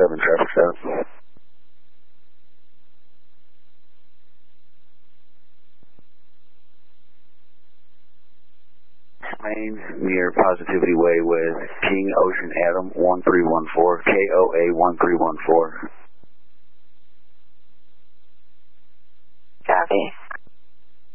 traffic stop. Main near Positivity Way with King Ocean Adam 1314, KOA 1314.